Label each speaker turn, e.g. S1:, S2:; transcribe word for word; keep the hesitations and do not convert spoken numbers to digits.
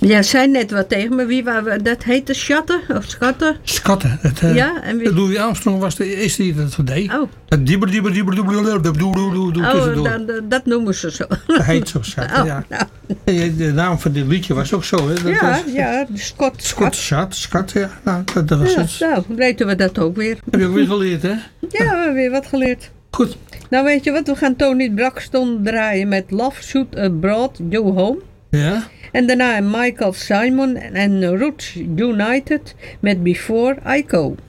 S1: Ja, zei net wat tegen me. Wie waren dat heette Schatten of Schatten?
S2: Schatten. Het, uh,
S1: ja, en wie...
S2: Louis Armstrong was de eerste die dat deed.
S1: Oh.
S2: Dat dieber, dieber, dieber, dieber, dieber, dieber,
S1: oh dat, dat noemen ze zo.
S2: Dat heet zo, Schatten,
S1: oh,
S2: ja.
S1: Nou.
S2: En de naam van dit liedje was ook zo, hè? Dat
S1: ja,
S2: was,
S1: ja, Scott.
S2: Scott Schat, Schat, ja. Nou, dat, dat was
S1: ja,
S2: het.
S1: Nou, weten we dat ook weer.
S2: Heb je ook weer geleerd, hè?
S1: Ja, we hebben weer wat geleerd.
S2: Goed.
S1: Nou, weet je wat? We gaan Tony Braxton draaien met Love Shoot Abroad, Go Home.
S2: Ja.
S1: En daarna Michael Simon en Roots United met Before I Go.